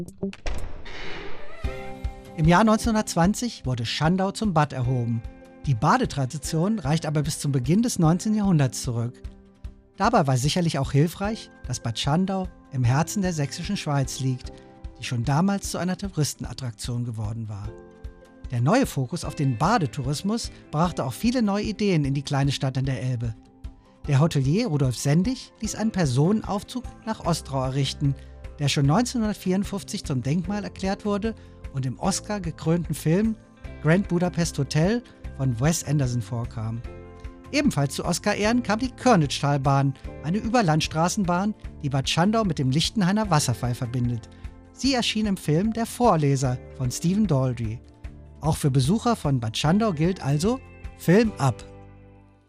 Im Jahr 1920 wurde Schandau zum Bad erhoben. Die Badetradition reicht aber bis zum Beginn des 19. Jahrhunderts zurück. Dabei war sicherlich auch hilfreich, dass Bad Schandau im Herzen der sächsischen Schweiz liegt, die schon damals zu einer Touristenattraktion geworden war. Der neue Fokus auf den Badetourismus brachte auch viele neue Ideen in die kleine Stadt an der Elbe. Der Hotelier Rudolf Sendig ließ einen Personenaufzug nach Ostrau errichten, der schon 1954 zum Denkmal erklärt wurde und im Oscar-gekrönten Film Grand Budapest Hotel von Wes Anderson vorkam. Ebenfalls zu Oscar-Ehren kam die Körnitschtalbahn, eine Überlandstraßenbahn, die Bad Schandau mit dem Lichtenhainer Wasserfall verbindet. Sie erschien im Film Der Vorleser von Stephen Daldry. Auch für Besucher von Bad Schandau gilt also Film ab!